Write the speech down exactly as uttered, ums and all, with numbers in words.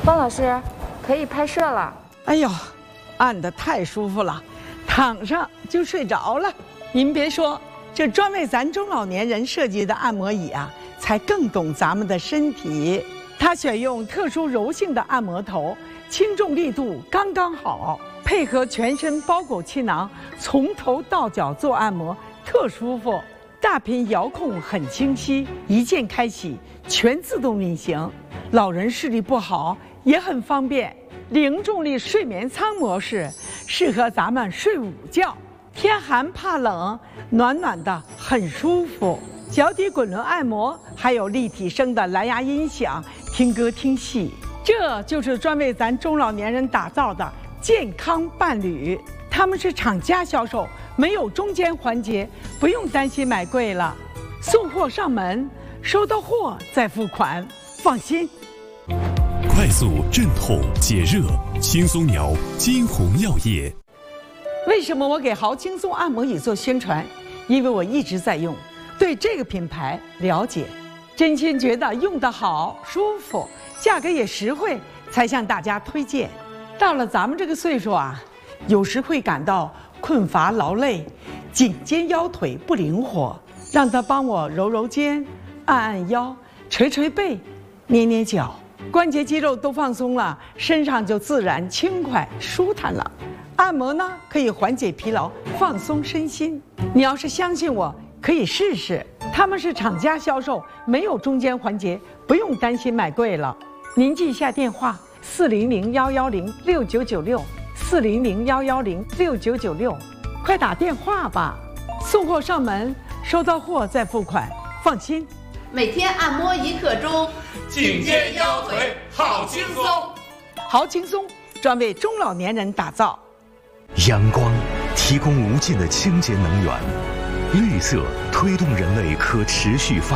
方老师，可以拍摄了。 哎呦，按得太舒服了，躺上就睡着了。您别说，这专为咱中老年人设计的按摩椅啊，才更懂咱们的身体。它选用特殊柔性的按摩头，轻重力度刚刚好，配合全身包裹气囊，从头到脚做按摩，特舒服。大屏遥控很清晰，一键开启，全自动运行。老人视力不好也很方便。零重力睡眠舱模式适合咱们睡午觉，天寒怕冷，暖暖的很舒服。脚底滚轮按摩，还有立体声的蓝牙音响，听歌听戏。这就是专为咱中老年人打造的健康伴侣。他们是厂家销售，没有中间环节，不用担心买贵了。送货上门，收到货再付款，放心。 快速镇痛解热，轻松摇金红药业。 为什么我给豪轻松按摩椅做宣传？因为我一直在用，对这个品牌了解，真心觉得用得好、舒服，价格也实惠，才向大家推荐。到了咱们这个岁数啊，有时会感到困乏劳累，颈肩腰腿不灵活，让他帮我揉揉肩，按按腰，捶捶背，捏捏脚，关节肌肉都放松了，身上就自然轻快舒坦了。按摩呢，可以缓解疲劳，放松身心。你要是相信我，可以试试。他们是厂家销售，没有中间环节，不用担心买贵了。您记一下电话：四零零幺幺零六九九六，四零零幺幺零六九九六，快打电话吧。送货上门，收到货再付款，放心。 每天按摩一刻钟， 颈肩腰腿好轻松。 好轻松，专为中老年人打造。 阳光提供无尽的清洁能源，绿色推动人类可持续发展。